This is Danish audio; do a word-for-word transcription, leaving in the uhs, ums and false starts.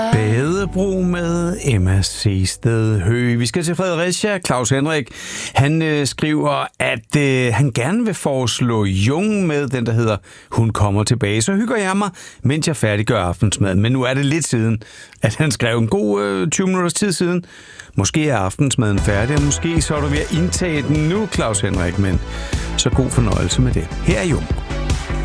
Badebro med Emma Seested Høgh. Vi skal til Fredericia. Claus Henrik, han øh, skriver, at øh, han gerne vil foreslå Jung med den, der hedder Hun kommer tilbage. Så hygger jeg mig, mens jeg færdiggør aftensmaden. Men nu er det lidt siden, at han skrev en god øh, tyve minutters tid siden. Måske er aftensmaden færdig, og måske så er du ved at indtage den nu, Claus Henrik. Men så god fornøjelse med det. Her er Jung.